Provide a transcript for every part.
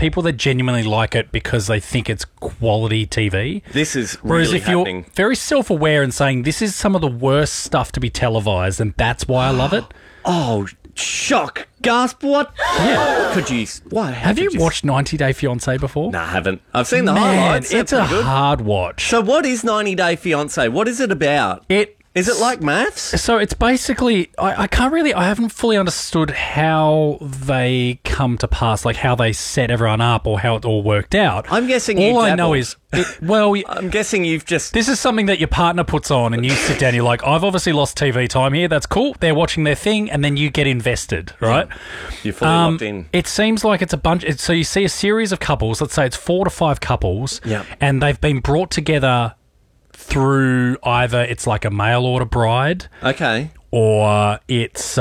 people that genuinely like it because they think it's quality TV. This is Whereas really if happening. you're very self-aware and saying this is some of the worst stuff to be televised and that's why I love it. Oh, shock. Gasp, what? Yeah. Could you... What? Have you watched 90 Day Fiancé before? No, I haven't. I've seen the Man, highlights. They're it's a pretty good. hard watch. So what is 90 Day Fiancé? What is it about? Is it like maths? So it's basically, I haven't fully understood how they come to pass, like how they set everyone up or how it all worked out. I'm guessing all I know is, I'm guessing you've just... This is something that your partner puts on and you sit down, you're like, I've obviously lost TV time here, that's cool. They're watching their thing and then you get invested, right? You're fully locked in. It seems like it's a bunch, so you see a series of couples, let's say it's 4 to 5 couples, and they've been brought together through either it's like a mail order bride, or it's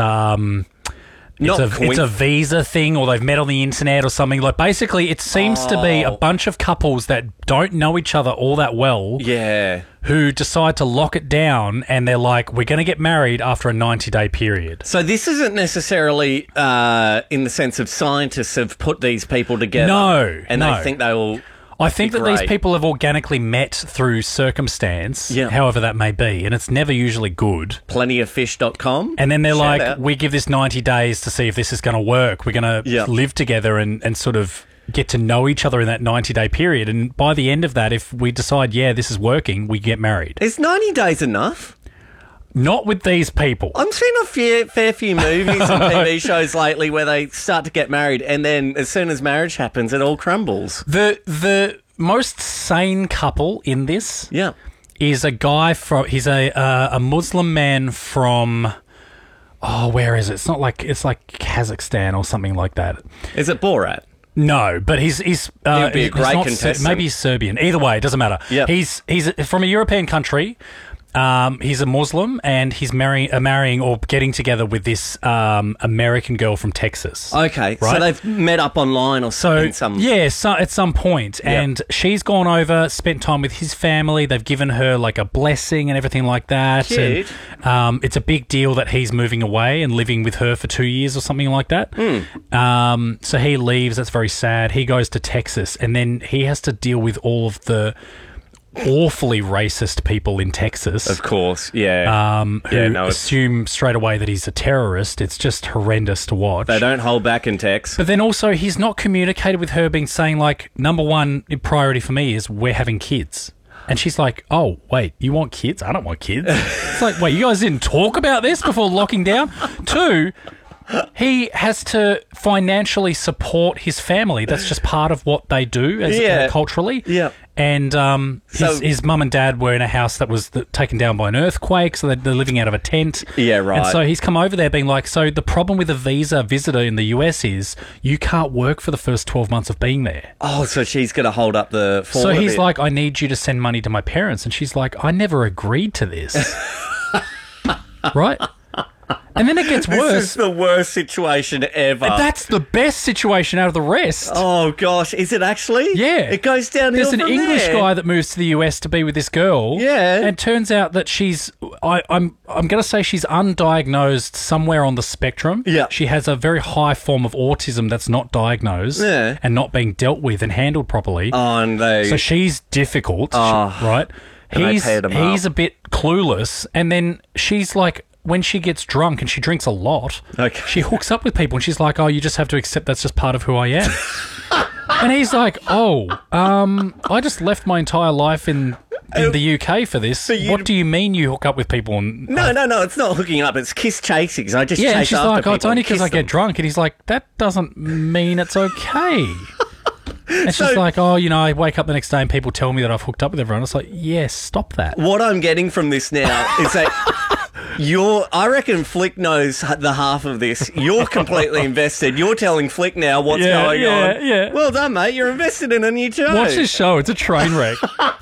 a visa thing, or they've met on the internet or something. Like basically, it seems to be a bunch of couples that don't know each other all that well. Yeah. Who decide to lock it down, and they're like, "We're going to get married after a 90-day period." So this isn't necessarily in the sense of scientists have put these people together. No, they think they will. I think that these people have organically met through circumstance, however that may be, and it's never usually good. Plentyoffish.com. And then they're like, we give this 90 days to see if this is going to work. We're going to live together and sort of get to know each other in that 90-day period. And by the end of that, if we decide, this is working, we get married. Is 90 days enough? Not with these people. I'm seeing a fair few movies and TV shows lately where they start to get married and then as soon as marriage happens, it all crumbles. The most sane couple in this is a guy from... He's a Muslim man from... Oh, where is it? It's like Kazakhstan or something like that. Is it Borat? No, but he'd be a great contestant. Maybe he's Serbian. Either way, it doesn't matter. Yep. He's from a European country. He's a Muslim and he's marrying or getting together with this American girl from Texas. Okay, right? So they've met up online or something. At some point, and she's gone over, spent time with his family. They've given her like a blessing and everything like that. Cute. And it's a big deal that he's moving away and living with her for 2 years or something like that. So he leaves. That's very sad. He goes to Texas, and then he has to deal with all of the awfully racist people in Texas. Of course, who assume straight away that he's a terrorist. It's just horrendous to watch. They don't hold back in Tex. But then also, he's not communicated with her being saying, like, number one priority for me is we're having kids. And she's like, oh, wait, you want kids? I don't want kids. It's like, wait, you guys didn't talk about this before locking down? 2, he has to financially support his family. That's just part of what they do culturally. Yeah. And his mum and dad were in a house that was taken down by an earthquake, so they're living out of a tent. Yeah, right. And so he's come over there being like, so the problem with a visa visitor in the US is you can't work for the first 12 months of being there. Oh, so she's going to hold up the fort. So he's like, I need you to send money to my parents. And she's like, I never agreed to this. Right? And then it gets worse. This is the worst situation ever. That's the best situation out of the rest. Oh, gosh. Is it actually? Yeah. It goes downhill There's an English guy that moves to the US to be with this girl. Yeah. And it turns out that she's... I'm going to say she's undiagnosed somewhere on the spectrum. Yeah. She has a very high form of autism that's not diagnosed and not being dealt with and handled properly. Oh, and So she's difficult, right? He's a bit clueless. And then she's like... When she gets drunk and she drinks a lot, she hooks up with people and she's like, oh, you just have to accept that's just part of who I am. And he's like, I just left my entire life in the UK for this. What do you mean you hook up with people? And, no, it's not hooking up. It's kiss chasing. I just chase and she's after like, people it's only because I get drunk. And he's like, that doesn't mean it's okay. And she's like, I wake up the next day and people tell me that I've hooked up with everyone. It's like, yes, stop that. What I'm getting from this now is that I reckon Flick knows the half of this. You're completely invested. You're telling Flick now what's going on. Yeah. Well done, mate. You're invested in a new show. Watch this show. It's a train wreck.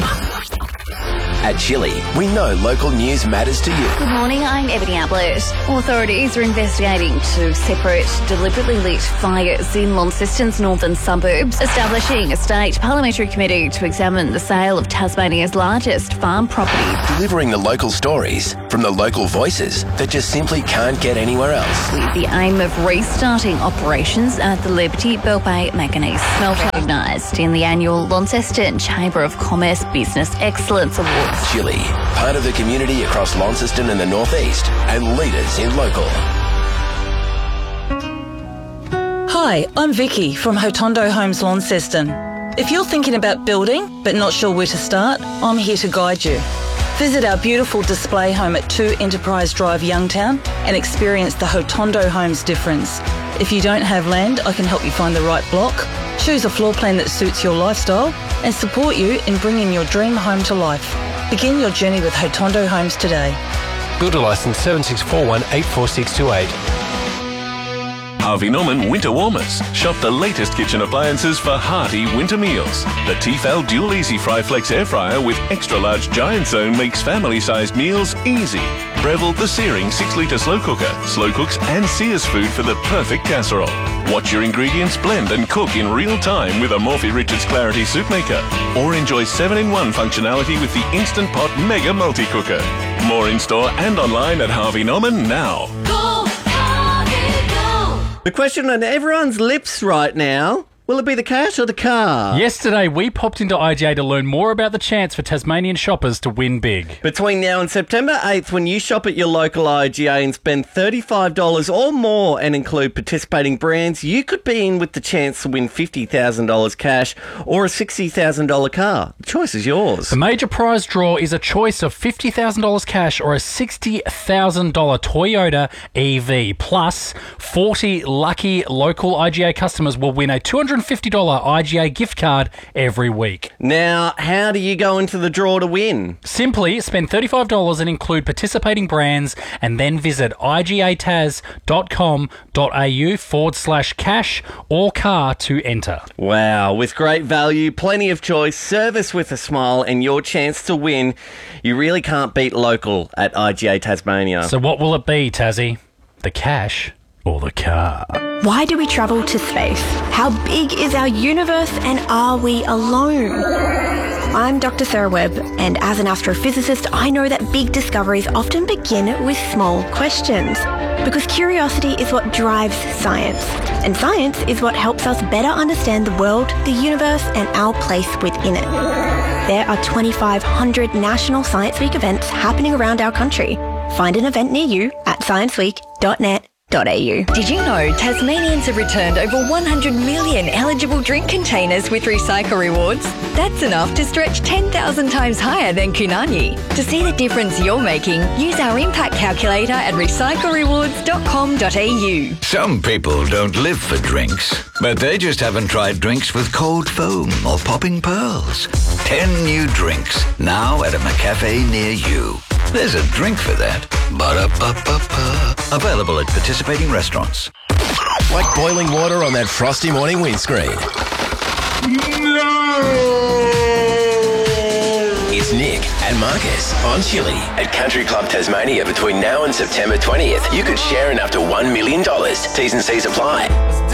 At Chili, we know local news matters to you. Good morning, I'm Ebony Ablett. Authorities are investigating 2 separate, deliberately lit fires in Launceston's northern suburbs, establishing a state parliamentary committee to examine the sale of Tasmania's largest farm property. Delivering the local stories from the local voices that just simply can't get anywhere else. With the aim of restarting operations at the Liberty Belpay Manganese Smelter, recognised in the annual Launceston Chamber of Commerce Business Excellence Awards. Chile, part of the community across Launceston and the northeast, and leaders in local. Hi, I'm Vicky from Hotondo Homes Launceston. If you're thinking about building but not sure where to start, I'm here to guide you. Visit our beautiful display home at 2 Enterprise Drive, Youngtown, and experience the Hotondo Homes difference. If you don't have land, I can help you find the right block, choose a floor plan that suits your lifestyle, and support you in bringing your dream home to life. Begin your journey with Hotondo Homes today. Builder licence 7641 84628. Harvey Norman Winter Warmers. Shop the latest kitchen appliances for hearty winter meals. The Tefal Dual Easy Fry Flex Air Fryer with extra large giant zone makes family-sized meals easy. Breville the Searing 6-litre slow cooker. Slow cooks and sears food for the perfect casserole. Watch your ingredients blend and cook in real time with a Morphy Richards Clarity Soup Maker. Or enjoy 7-in-1 functionality with the Instant Pot Mega Multi-Cooker. More in-store and online at Harvey Norman now. The question on everyone's lips right now, will it be the cash or the car? Yesterday, we popped into IGA to learn more about the chance for Tasmanian shoppers to win big. Between now and September 8th, when you shop at your local IGA and spend $35 or more and include participating brands, you could be in with the chance to win $50,000 cash or a $60,000 car. The choice is yours. The major prize draw is a choice of $50,000 cash or a $60,000 Toyota EV. Plus, 40 lucky local IGA customers will win a $250 IGA gift card every week. Now, how do you go into the draw to win? Simply spend $35 and include participating brands and then visit igataz.com.au/cash or car to enter. Wow, with great value, plenty of choice, service with a smile and your chance to win, you really can't beat local at IGA Tasmania. So what will it be, Tassie? The cash or the car? Why do we travel to space? How big is our universe and are we alone? I'm Dr. Sarah Webb, and as an astrophysicist, I know that big discoveries often begin with small questions. Because curiosity is what drives science, and science is what helps us better understand the world, the universe, and our place within it. There are 2,500 National Science Week events happening around our country. Find an event near you at scienceweek.net. Did you know Tasmanians have returned over 100 million eligible drink containers with Recycle Rewards? That's enough to stretch 10,000 times higher than Kunani. To see the difference you're making, use our impact calculator at recyclerewards.com.au. Some people don't live for drinks, but they just haven't tried drinks with cold foam or popping pearls. 10 new drinks, now at a McCafe near you. There's a drink for that. Ba-da-ba-ba-ba. Available at participating restaurants. Like boiling water on that frosty morning windscreen. No! It's Nick and Marcus on Chili at Country Club Tasmania between now and September 20th. You could share in up to $1 million. T's and C's apply.